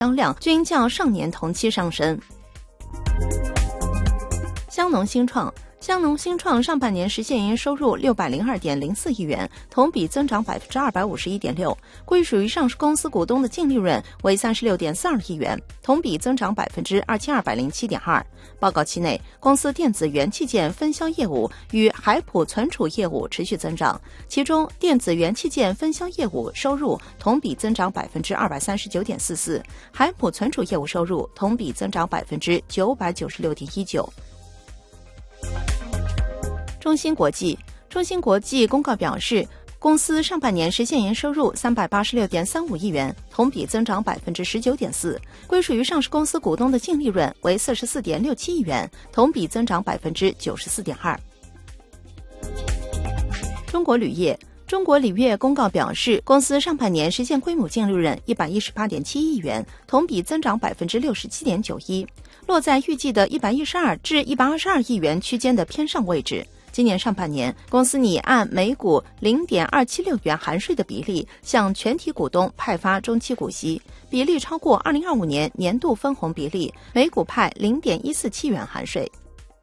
销量均较上年同期上升。香农新创上半年实现营业收入602.04亿元，同比增长251.6%，归属于上市公司股东的净利润为36.42亿元，同比增长2207.2%。报告期内，公司电子元器件分销业务与海普存储业务持续增长，其中电子元器件分销业务收入同比增长239.44%，海普存储业务收入同比增长996.19%。中芯国际公告表示，公司上半年实现营业收入386.35亿元，同比增长19.4%，归属于上市公司股东的净利润为44.67亿元，同比增长94.2%。中国铝业公告表示，公司上半年实现归母净利润118.7亿元，同比增长67.91%，落在预计的112至122亿元区间的偏上位置。今年上半年，公司拟按每股0.276元含税的比例向全体股东派发中期股息，比例超过2025年年度分红比例，每股派0.147元含税。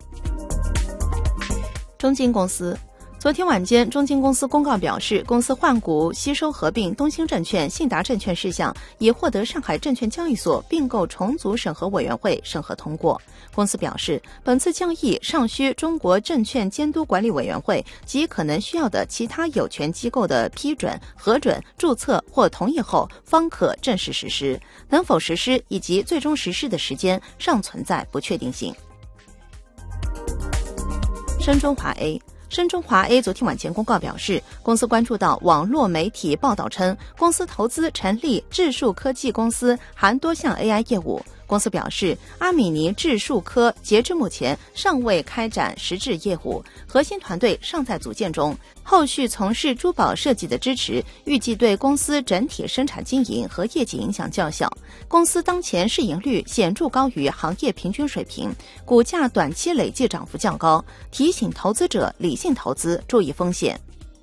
中金公司昨天晚间，中金公司公告表示，公司换股吸收合并东兴证券、信达证券事项已获得上海证券交易所并购重组审核委员会审核通过。公司表示，本次交易尚需中国证券监督管理委员会及可能需要的其他有权机构的批准、核准、注册或同意后方可正式实施，能否实施以及最终实施的时间尚存在不确定性。深中华 A 昨天晚间公告表示，公司关注到网络媒体报道称，公司投资成立智数科技公司，含多项 AI 业务。公司表示，阿米尼智数科截至目前尚未开展实质业务，核心团队尚在组建中，后续从事珠宝设计的支持，预计对公司整体生产经营和业绩影响较小。公司当前市盈率显著高于行业平均水平，股价短期累计涨幅较高，提醒投资者理性投资，注意风险。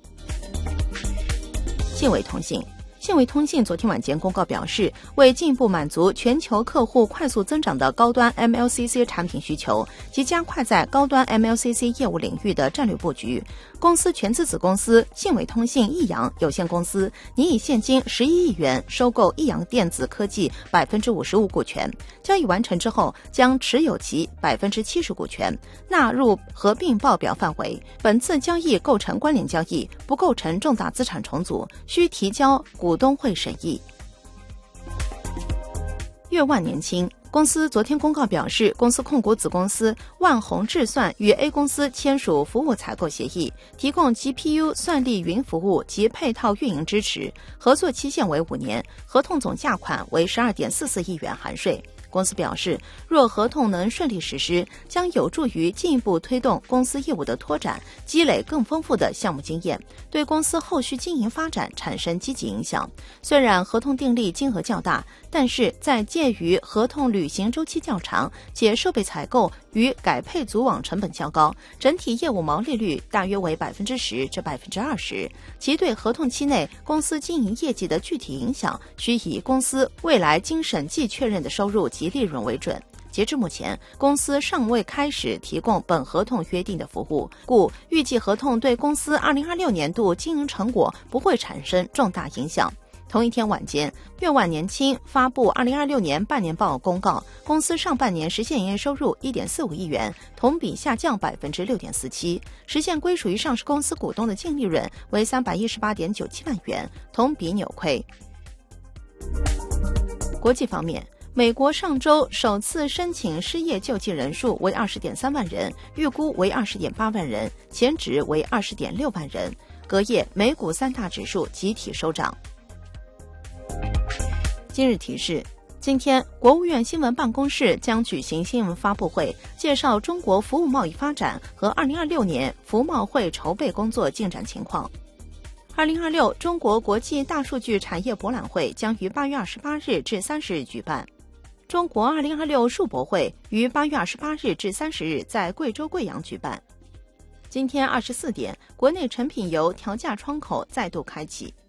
信维通信昨天晚间公告表示，为进一步满足全球客户快速增长的高端 MLCC 产品需求及加快在高端 MLCC 业务领域的战略布局，公司全资子公司信维通信益阳有限公司拟以现金11亿元收购益阳电子科技 55% 股权，交易完成之后将持有其 70% 股权，纳入合并报表范围。本次交易构成关联交易，不构成重大资产重组，需提交股东会审议。粤万年青公司昨天公告表示，公司控股子公司万宏智算与 A 公司签署服务采购协议，提供 GPU 算力云服务及配套运营支持，合作期限为5年，合同总价款为12.44亿元含税。公司表示，若合同能顺利实施，将有助于进一步推动公司业务的拓展，积累更丰富的项目经验，对公司后续经营发展产生积极影响。虽然合同订立金额较大，但是在介于合同履行周期较长且设备采购与改配组网成本较高，整体业务毛利率大约为10%至20%，其对合同期内公司经营业绩的具体影响，需以公司未来经审计确认的收入及利润为准。截至目前，公司尚未开始提供本合同约定的服务，故预计合同对公司2026年度经营成果不会产生重大影响。同一天晚间，粤万年青发布2026年半年报公告，公司上半年实现营业收入1.45亿元，同比下降6.47%，实现归属于上市公司股东的净利润为318.97万元，同比扭亏。国际方面，美国上周首次申请失业救济人数为20.3万人，预估为20.8万人，前值为20.6万人。隔夜，美股三大指数集体收涨。今日提示：今天，国务院新闻办公室将举行新闻发布会，介绍中国服务贸易发展和2026年服贸会筹备工作进展情况。2026中国国际大数据产业博览会将于8月28日至30日举办。中国2026数博会于8月28日至30日在贵州贵阳举办。今天24点，国内成品油调价窗口再度开启。